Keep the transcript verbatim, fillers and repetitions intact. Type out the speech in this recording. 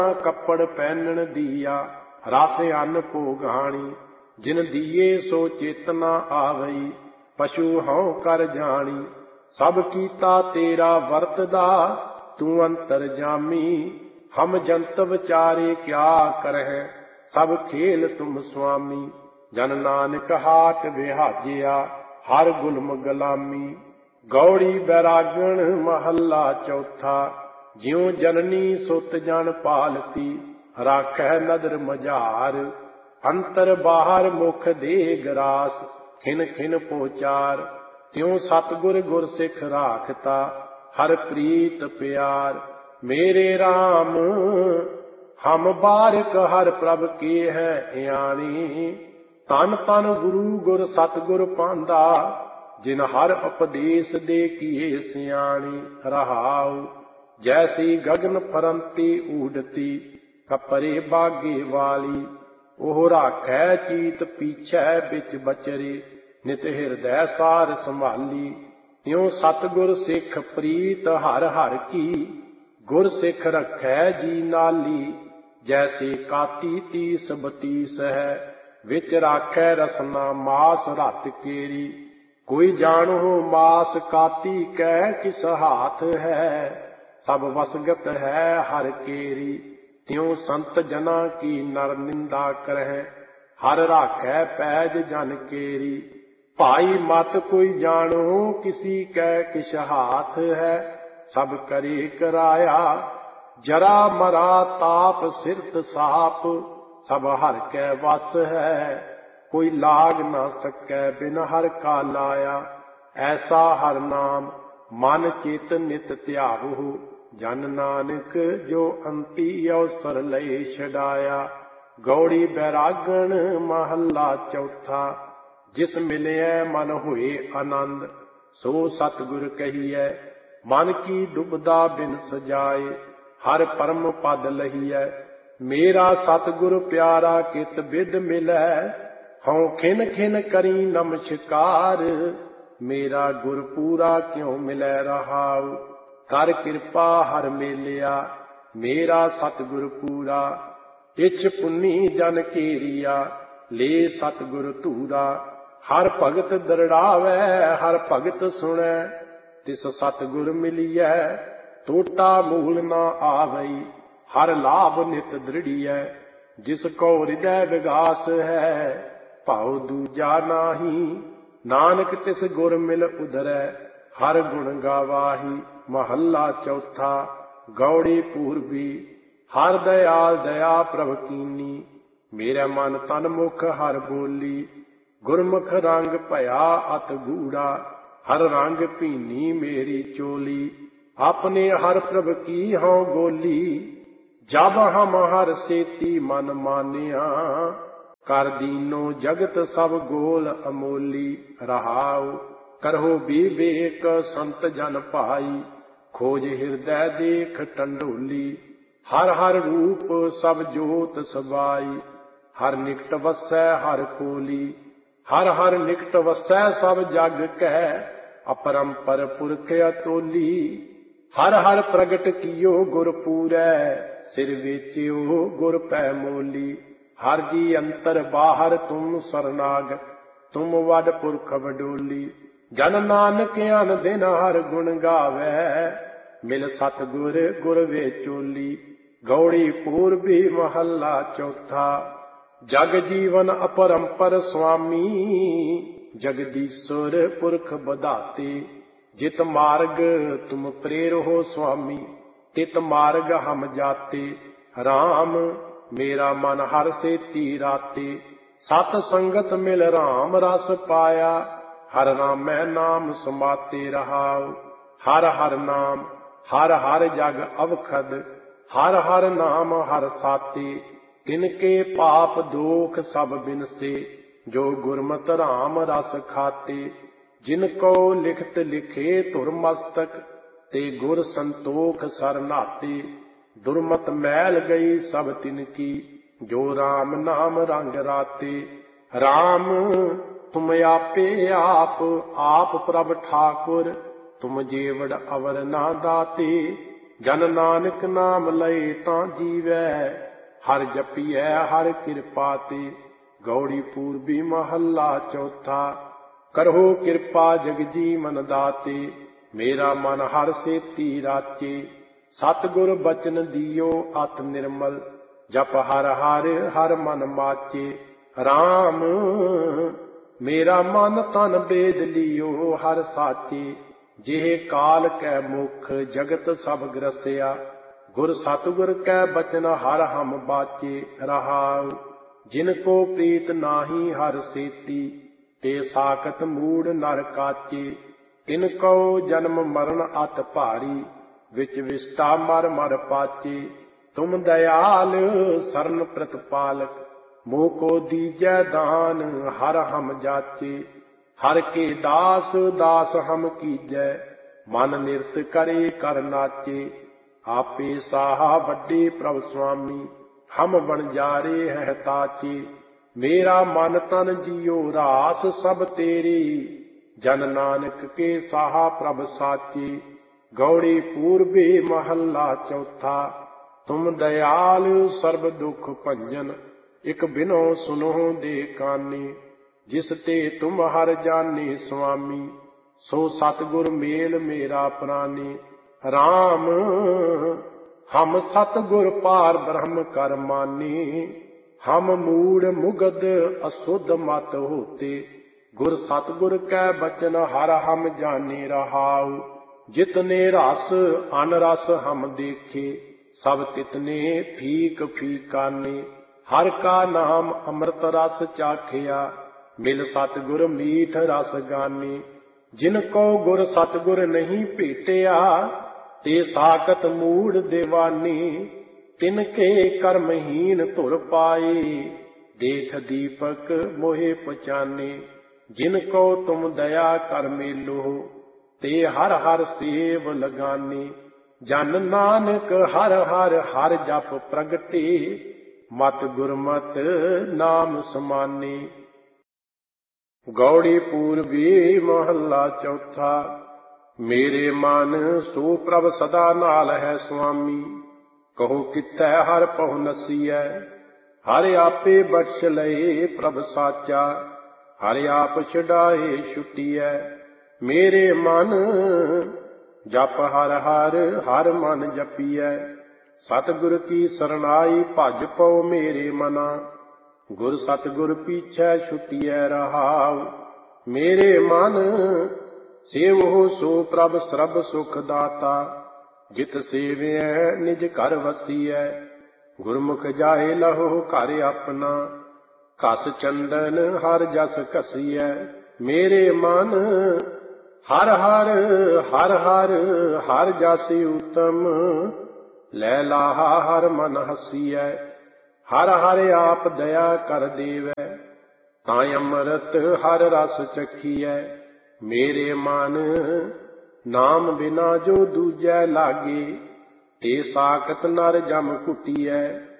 कपड़ पहनन दिया, रस अन्न भोगाणी। जिन दिए सो चेतना आवई, पशु हौ कर जानी। सब कीता तेरा वरतदा, तू अंतर जामी। हम जंत विचारे क्या करह, सब खेल तुम स्वामी। जन नानक हाट विहाजिया, हर गुलम गुलामी। गौड़ी बैरागण महला चौथा, ज्यों जननी सुत जन पालती। राखै नदर मझार, अंतर बाहर मुख दे गरास। खिन खिन पोचार, त्यों सतगुर गुर सिख राखता। हर प्रीत प्यार, मेरे राम हम बारिक हर प्रभ के है यानी। तन तन गुरु गुर सतगुर पांदा, जिन हर उपदेश दे किए सियाणी। रहाऊ जैसी गगन फरंती ऊडती, कपरे बागे वाली। ओह राखै चीत पीछै बिच बचरे, नित हिरदै सार संभाली। त्यों सतगुर सिख प्रीत हर हर की, गुर सिख रखै जी नाली। जैसे काती तीस बतीस है, विच राखै रसना मास रत केरी। कोई जानो मास काती कै किस हाथ है, सब वसगत है हर केरी। त्यों संत जना की नर निंदा करह, हर राखै पैज जन केरी। भाई मत कोई जानो किसी कै किस हाथ है, सब करे कराया। जरा मरा ताप सिरत साप, सब हर कै वस है। कोई लाग न सकै बिन हर का लाया, ऐसा हर नाम मन चित नित ध्यावहु। जन नानक जो अंती अवसर लय छड़ाया। गौड़ी बैरागण महला चौथा, जिस मिलिए मन हुए आनंद। सो सतगुर कहिए, मन की दुबदा बिन सजाए। हर परम पद लहिए, मेरा सतगुर प्यारा कित बिद मिलै। हऊँ खिन खिन करी नमस्कार, मेरा गुर पूरा क्यों मिलै रहाऊ। कर कृपा हर मेलिया, मेरा सतगुर पूरा। इछ पुन्नी जन केरिया, ले सतगुर धूरा। हर भगत दरड़ावै, हर भगत सुनै। तिस सतगुर मिलिए, टोटा मूल न आवई। हर लाभ नित दृढ़ियै, जिस को हृदय विगास है। भाव दूजा नाही, नानक तिस गुर मिल उधरै। हर गुण गावाही, महला चौथा। गौड़ी पूर्वी, हर दयाल दया प्रभ कीनी। मेरे मन तन मुख हर बोली, गुरमुख रंग भया अत गूढ़ा। हर रंग भीनी मेरी चोली, अपने हर प्रभ की हूँ गोली। जब हम हर सेती मन मानिया, कर दीनो जगत सब गोल अमोली। रहाऊ करहो विवेक संत जन भाई, खोज हृदय देख टंडोली। हर हर रूप सब जोत समाई, हर निकट वसै हर कोली। हर हर निकट वसै सब जग कह, अपरंपर पुरख अतोली। हर हर प्रगट कियो गुर पूरै, सिर वेचियो गुर पै मोली। हर जी अंतर बाहर तुम सरनागत, तुम वड पुरख वडोली। जन नानक अन दिन हर गुण गावै, मिल सतगुर गुर वेचोली। गौड़ी पूर्वी महला चौथा, जग जीवन अपरंपर स्वामी। जगदीश्वर पुरख बधाते, जित मार्ग तुम प्रेर हो स्वामी। तित मार्ग हम जाते, राम मेरा मन हर से तीराते। सत संगत मिल राम रस पाया, हर रामै नाम समाते रहाओ। हर हर नाम हर हर जग अवखद, हर हर नाम हर साते। तिनके पाप दोख सब बिनसे, जो गुरमत राम रस खाते। जिनको लिखत लिखे धुर मस्तक, ते गुर संतोख सरनाते। दुर्मत मैल गई सब तिनकी, जो राम नाम रंग राते। राम तुम आपे आप, आप प्रभ ठाकुर। तुम जेवड़ अवर ना दाते, ਜਨ ਨਾਨਕ ਨਾਮ ਲਏ ਤਾਂ ਜੀਵੈ, ਹਰ ਜਪੀਐ ਹਰ ਕਿਰਪਾ ਤੇ। ਗੌੜੀ ਪੂਰਬੀ ਮਹੱਲਾ ਚੌਥਾ। ਕਰਹੁ ਕਿਰਪਾ ਜਗ ਜੀਵਨ ਦਾਤੇ, ਮੇਰਾ ਮਨ ਹਰ ਸੇਤੀ ਰਾਚੇ। ਸਤਿਗੁਰ ਬਚਨ ਦਿਓ ਅਤ ਨਿਰਮਲ, ਜਪ ਹਰ ਹਰ ਹਰ ਮਨ ਮਾਚੇ। ਰਾਮ ਮੇਰਾ ਮਨ ਤਨ ਬੇਦ ਲਿਓ ਹਰ ਸਾਚੇ, ਜਿਹ ਕਾਲ ਕੈ ਮੁਖ ਜਗਤ ਸਭ ਗ੍ਰਸਿਆ। ਗੁਰ ਸਤਿਗੁਰ ਕੈ ਬਚਨ ਹਰ ਹਮ ਬਾਚੇ। ਰਹਾਉ ਜਿਨ ਕੋ ਪ੍ਰੀਤ ਨਾਹੀ ਹਰ ਸੇਤੀ, ਤੇ ਸਾਖਤ ਮੂੜ ਨਰ ਕਾਚੇ। ਤਿਨ ਕਉ ਜਨਮ ਮਰਨ ਅਤ ਭਾਰੀ, ਵਿਚ ਵਿਸਟਾ ਮਰ ਮਰ ਪਾਚੇ। ਤੁਮ ਦਇਆਲ ਸਰਨ ਪ੍ਰਤਪਾਲਕ, ਮੋਹ ਕੋ ਦੀਜੈ ਦਾਨ ਹਰ ਹਮ ਜਾਚੇ। ਹਰ ਕੇ ਦਾਸ ਦਾਸ ਹਮ ਕੀਜੈ, ਮਨ ਨਿਰਤ ਕਰੇ ਕਰ ਨਾਚੇ। ਆਪੇ ਸਾਹਾ ਵੱਡੇ ਪ੍ਰਭ ਸੁਆਮੀ, ਹਮ ਵਣਜਾਰੇ ਹੈ ਤਾਚੇ। ਮੇਰਾ ਮਨ ਤਨ ਜੀਉ ਰਾਸ ਸਭ ਤੇਰੀ, ਜਨ ਨਾਨਕ ਕੇ ਸਾਹਾ ਪ੍ਰਭ ਸਾਚੇ। ਗੌੜੀ ਪੂਰਬੀ ਮਹੱਲਾ ਚੌਥਾ। ਤੁਮ ਦਇਆਲ ਸਰਬ ਦੁਖ ਭੰਜਨ, ਇਕ ਬਿਨੋ ਸੁਨੋ ਦੇ ਕਾਨੇ। ਜਿਸ ਤੇ ਤੁਮ ਹਰ ਜਾਨੇ ਸੁਆਮੀ, ਸੋ ਸਤਿਗੁਰ ਮੇਲ ਮੇਰਾ ਪ੍ਰਾਨੇ। ਰਾਮ ਹਮ ਸਤਿਗੁਰ ਪਾਰ ਬ੍ਰਹਮ ਕਰ ਮਾਨੇ, ਹਮ ਮੂੜ ਮੁਗਧ ਅਸੁਧ ਮਤ ਹੋਤੇ। ਗੁਰ ਸਤਿਗੁਰ ਕੈ ਬਚਨ ਹਰ ਹਮ ਜਾਨੇ। ਰਹਾਉ ਜਿਤਨੇ ਰਸ ਅਨ ਰਸ ਹਮ ਦੇਖੇ, ਸਭ ਤਿਤਨੇ ਫੀਕ ਫੀਕਾਨੇ। ਹਰ ਕਾ ਨਾਮ ਅੰਮ੍ਰਿਤ ਰਸ ਚਾਖਿਆ, ਮਿਲ ਸਤਿਗੁਰ ਮੀਠ ਰਸ ਗਾਨੇ। ਜਿਨ ਕੋ ਗੁਰ ਸਤਿਗੁਰ ਨਹੀਂ ਭੇਟਿਆ, ਤੇ ਸਾਖਤ ਮੂੜ ਦੇਵਾਨੇ। ਤਿਨ ਕੇ ਕਰਮਹੀਨ ਧੁਰ ਪਾਏ, ਦੇਖ ਦੀਪਕ ਮੋਹਿ ਪਛਾਨੇ। ਜਿਨ ਕੋ ਤੁਮ ਦਇਆ ਕਰ ਮੇਲੋ, ਤੇ ਹਰ ਹਰ ਸੇਵ ਲਗਾਨੇ। ਜਨ ਨਾਨਕ ਹਰ ਹਰ ਹਰ ਜਪ ਪ੍ਰਗਟੇ, ਮਤ ਗੁਰਮਤ ਨਾਮ ਸਮਾਨੇ। ਗੌੜੀ ਪੂਰਬੀ ਮਹੱਲਾ ਚੌਥਾ। ਮੇਰੇ ਮਨ ਸੋ ਪ੍ਰਭ ਸਦਾ ਨਾਲ ਹੈ ਸੁਆਮੀ, ਕਹੋ ਕਿਥੈ ਹਰ ਪਹੁ ਨਸੀਐ। ਹਰਿ ਆਪੇ ਬਖਸ਼ ਲਏ ਪ੍ਰਭ ਸਾਚਾ, ਹਰਿ ਆਪ ਛਡਾਏ ਛੁਟੀਐ। ਮੇਰੇ ਮਨ ਜਪ ਹਰ ਹਰ ਹਰ ਮਨ ਜਪੀਐ। ਸਤਿਗੁਰ ਕੀ ਸਰਣਾਈ ਭਜ ਪਉ ਮੇਰੇ ਮਨਾ, ਗੁਰ ਸਤਿਗੁਰ ਪੀਛੈ ਛੁਟੀਐ। ਰਹਾਉ ਮੇਰੇ ਮਨ ਸੇਵਹੁ ਸੋ ਪ੍ਰਭ ਸਰਬ ਸੁਖ ਦਾਤਾ, ਜਿਤ ਸੇਵਿਐ ਨਿਜ ਘਰ ਵਸੀਐ। ਗੁਰਮੁਖ ਜਾਏ ਲਹੋ ਘਰ ਆਪਣਾ, ਘਸ ਚੰਦਨ ਹਰ ਜਸ ਘਸੀਐ। ਮੇਰੇ ਮਨ ਹਰ ਹਰ ਹਰ ਹਰ ਹਰ ਜਸ ਊਤਮ, ਲੈ ਲਾਹਾ ਹਰ ਮਨ ਹਸੀਐ। ਹਰ ਹਰ ਆਪ ਦਇਆ ਕਰ ਦੇਵੈ, ਤਾਂ ਅੰਮ੍ਰਿਤ ਹਰ ਰਸ ਚਖੀਐ। ਮੇਰੇ ਮਨ ਨਾਮ ਬਿਨਾ ਜੋ ਦੂਜੈ ਲਾਗੇ, ਤੇ ਸਾਖਤ ਨਰ ਜਮ ਘੁਟੀਐ।